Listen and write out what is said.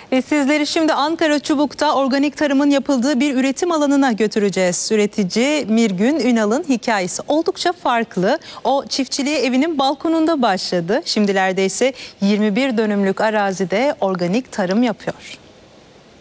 Ve sizleri şimdi Ankara Çubuk'ta organik tarımın yapıldığı bir üretim alanına götüreceğiz. Üretici Mirgün Ünal'ın hikayesi oldukça farklı. O çiftçiliğe evinin balkonunda başladı. Şimdilerde ise 21 dönümlük arazide organik tarım yapıyor.